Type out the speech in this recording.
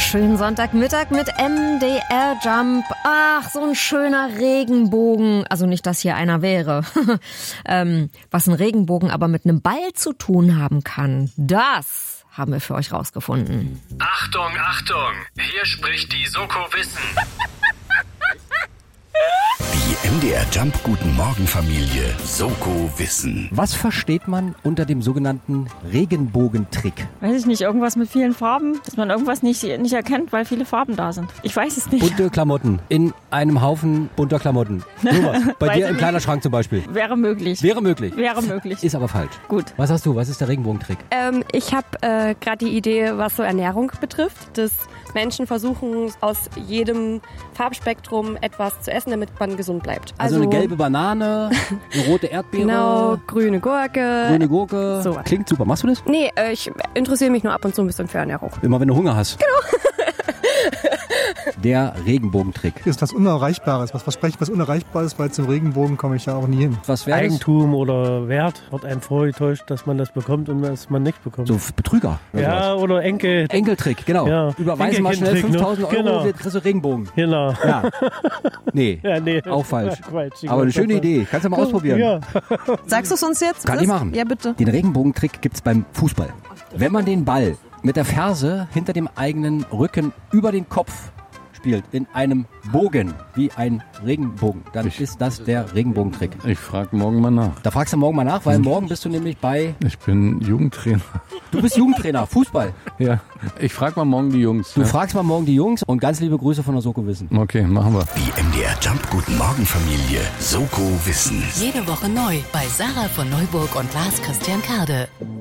Schönen Sonntagmittag mit MDR Jump. Ach, so ein schöner Regenbogen. Also nicht, dass hier einer wäre. Was ein Regenbogen aber mit einem Ball zu tun haben kann, das haben wir für euch rausgefunden. Achtung, Achtung! Hier spricht die Soko Wissen. Die MDR Jump Guten Morgen Familie Soko Wissen. Was versteht man unter dem sogenannten Regenbogentrick? Weiß ich nicht, irgendwas mit vielen Farben, dass man irgendwas nicht erkennt, weil viele Farben da sind. Ich weiß es nicht. Bunte Klamotten in einem Haufen bunter Klamotten. Sowas. Bei dir im Kleiderschrank zum Beispiel. Wäre möglich. Wäre möglich. Wäre möglich. Ist aber falsch. Gut. Was hast du? Was ist der Regenbogentrick? Ich habe gerade die Idee, was so Ernährung betrifft, dass Menschen versuchen, aus jedem Farbspektrum etwas zu essen, damit man gesund bleibt. Also eine gelbe Banane, eine rote Erdbeere. Genau, grüne Gurke. Grüne Gurke. Sowas. Klingt super. Machst du das? Nee, ich interessiere mich nur ab und zu ein bisschen für Ernährung. Immer wenn du Hunger hast. Genau. Der Regenbogentrick. Ist was Unerreichbares, was verspreche ich, was Unerreichbares, weil zum Regenbogen komme ich ja auch nie hin. Was wäre das? Eigentum oder Wert wird einem vorgetäuscht, dass man das bekommt und dass man nicht bekommt. So Betrüger. Ja, oder Enkeltrick, genau. Ja. Überweisen mal schnell 5.000 Euro, genau. kriegst du Regenbogen. Genau. Ja. Nee, Ja, nee. auch falsch. Quatsch, Aber eine schöne Idee. Kannst du mal ausprobieren. Ja. Sagst du es uns jetzt? Kann ich machen. Ja, bitte. Den Regenbogentrick gibt's beim Fußball. Wenn man den Ball mit der Ferse hinter dem eigenen Rücken über den Kopf spielt, in einem Bogen, wie ein Regenbogen, dann ist das der Regenbogentrick. Ich frage morgen mal nach. Da fragst du morgen mal nach, weil morgen bist du nämlich bei... Ich bin Jugendtrainer. Du bist Jugendtrainer, Fußball. Ja, ich frage mal morgen die Jungs. Du fragst mal morgen die Jungs und ganz liebe Grüße von der Soko Wissen. Okay, machen wir. Die MDR Jump Guten Morgen Familie Soko Wissen. Jede Woche neu bei Sarah von Neuburg und Lars Christian Kade.